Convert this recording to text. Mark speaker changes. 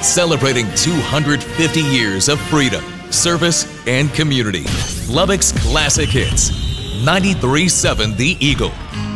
Speaker 1: celebrating 250 years of freedom, service, and community. Lubbock's Classic Hits, 93.7 The Eagle.